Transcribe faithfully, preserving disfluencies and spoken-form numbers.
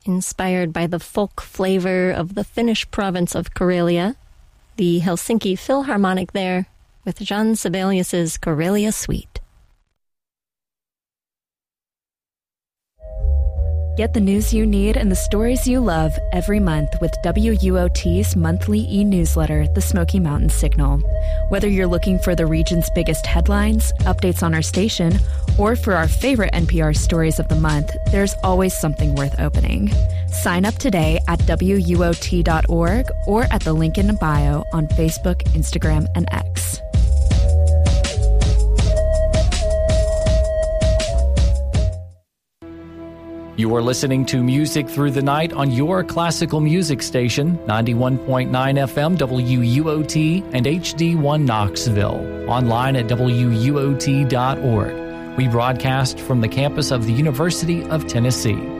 inspired by the folk flavor of the Finnish province of Karelia. The Helsinki Philharmonic there with Jean Sibelius's Karelia Suite. Get the news you need and the stories you love every month with W U O T's monthly e-newsletter, The Smoky Mountain Signal. Whether you're looking for the region's biggest headlines, updates on our station, or for our favorite N P R stories of the month, there's always something worth opening. Sign up today at W U O T dot org or at the link in bio on Facebook, Instagram, and X. You are listening to Music Through the Night on your classical music station, ninety-one point nine F M W U O T and H D one Knoxville. Online at W U O T dot org. We broadcast from the campus of the University of Tennessee.